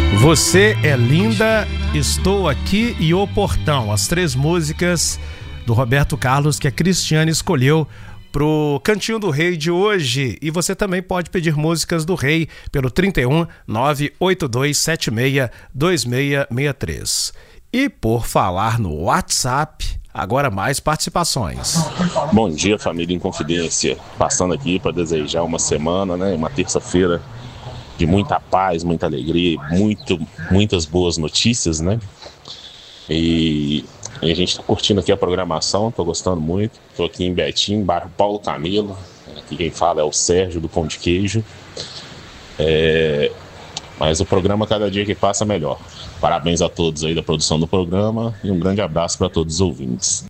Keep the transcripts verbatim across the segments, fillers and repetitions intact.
Você é linda, estou aqui e o portão. As três músicas do Roberto Carlos que a Cristiane escolheu pro Cantinho do Rei de hoje. E você também pode pedir músicas do Rei pelo trinta e um, nove oito dois sete seis, dois seis seis três. E por falar no WhatsApp, agora mais participações. Bom dia, família em Confidência. Passando aqui para desejar uma semana, né, uma terça-feira de muita paz, muita alegria, muito, muitas boas notícias, né? E, e a gente está curtindo aqui a programação, estou gostando muito. Estou aqui em Betim, bairro Paulo Camilo. Aqui quem fala é o Sérgio do Pão de Queijo. É, mas o programa cada dia que passa melhor. Parabéns a todos aí da produção do programa e um grande abraço para todos os ouvintes.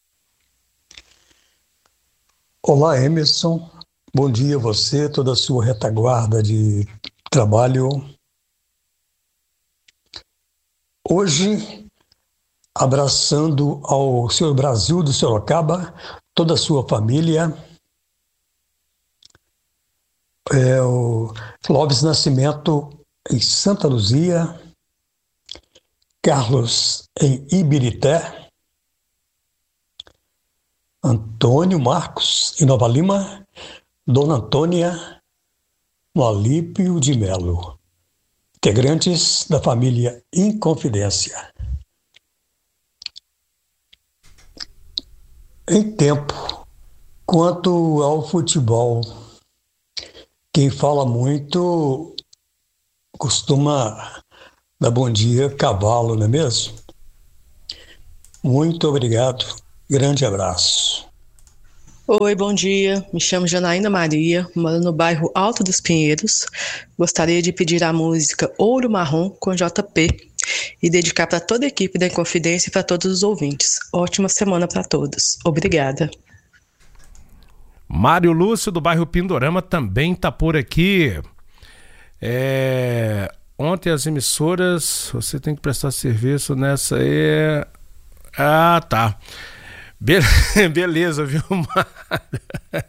Olá, Emerson. Bom dia a você, toda a sua retaguarda de trabalho. Hoje, abraçando ao senhor Brasil do Sorocaba, toda a sua família, é o Clóvis Nascimento em Santa Luzia, Carlos em Ibirité, Antônio Marcos em Nova Lima, Dona Antônia no Alípio de Melo, integrantes da família Inconfidência. Em tempo, quanto ao futebol, quem fala muito costuma dar bom dia cavalo, não é mesmo? Muito obrigado, grande abraço. Oi, bom dia. Me chamo Janaína Maria, moro no bairro Alto dos Pinheiros. Gostaria de pedir a música Ouro Marrom com J P e dedicar para toda a equipe da Inconfidência e para todos os ouvintes. Ótima semana para todos. Obrigada. Mário Lúcio, do bairro Pindorama, também está por aqui. É... Ontem as emissoras, você tem que prestar serviço nessa aí. Ah, tá. Be- Beleza, viu, Mário?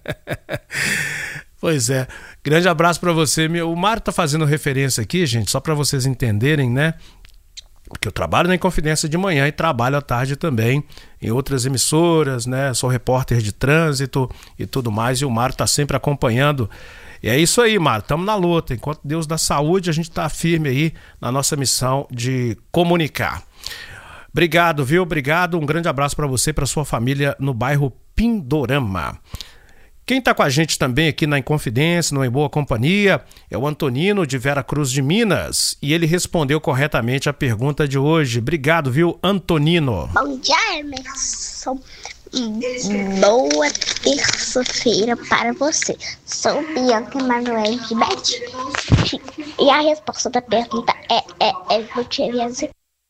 Pois é, grande abraço para você. O Mário tá fazendo referência aqui, gente, só para vocês entenderem, né? Porque eu trabalho na Inconfidência de manhã e trabalho à tarde também em outras emissoras, né? Sou repórter de trânsito e tudo mais, e o Mário tá sempre acompanhando. E é isso aí, Mário, estamos na luta. Enquanto Deus dá saúde, a gente tá firme aí na nossa missão de comunicar. Obrigado, viu? Obrigado. Um grande abraço para você e para sua família no bairro Pindorama. Quem está com a gente também aqui na Inconfidência, no Em Boa Companhia, é o Antonino de Vera Cruz de Minas. E ele respondeu corretamente a pergunta de hoje. Obrigado, viu, Antonino? Bom dia, Emerson. Boa terça-feira para você. Sou Bianca Emanuel de Betim. E a resposta da pergunta é, é, é Gutierrez.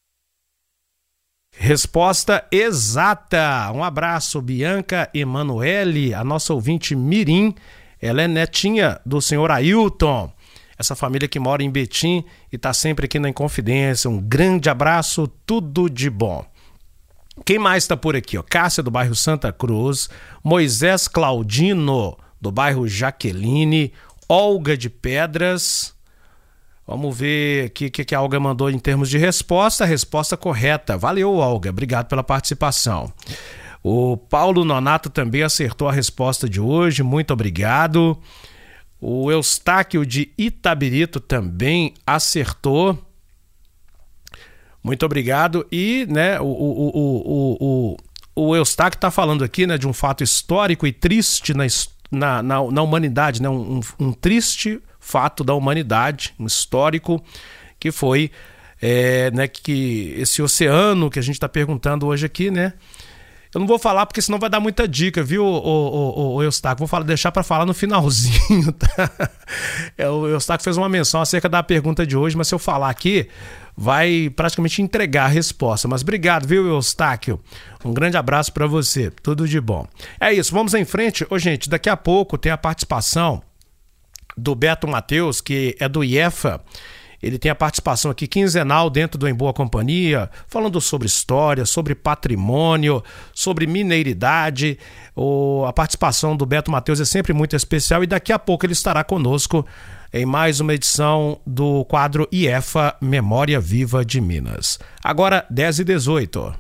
Resposta exata. Um abraço, Bianca Emanuele, a nossa ouvinte mirim. Ela é netinha do senhor Ailton. Essa família que mora em Betim e está sempre aqui na Inconfidência. Um grande abraço, tudo de bom. Quem mais está por aqui? Ó? Cássia, do bairro Santa Cruz. Moisés Claudino, do bairro Jaqueline. Olga de Pedras. Vamos ver aqui o que, que a Olga mandou em termos de resposta. A resposta correta. Valeu, Olga. Obrigado pela participação. O Paulo Nonato também acertou a resposta de hoje. Muito obrigado. O Eustáquio de Itabirito também acertou. Muito obrigado. E, né, o, o, o, o, o Eustáquio está falando aqui, né, de um fato histórico e triste na, na, na, na humanidade, né, um, um, um triste fato da humanidade, um histórico, que foi é, né, que esse oceano que a gente está perguntando hoje aqui, né? Eu não vou falar porque senão vai dar muita dica, viu, o, o, o Eustáquio? Vou falar, deixar para falar no finalzinho, tá? É, o Eustáquio fez uma menção acerca da pergunta de hoje, mas se eu falar aqui, vai praticamente entregar a resposta. Mas obrigado, viu, Eustáquio? Um grande abraço para você, tudo de bom. É isso, vamos em frente. Ô, gente, daqui a pouco tem a participação do Beto Matheus, que é do I E F A. Ele tem a participação aqui quinzenal dentro do Em Boa Companhia, falando sobre história, sobre patrimônio, sobre mineiridade. O, a participação do Beto Matheus é sempre muito especial e daqui a pouco ele estará conosco em mais uma edição do quadro I E F A Memória Viva de Minas. Agora, dez e dezoito.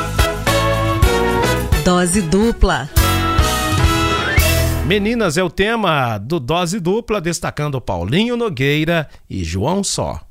Dose dupla. Meninas é o tema do Dose Dupla, destacando Paulinho Nogueira e João Só.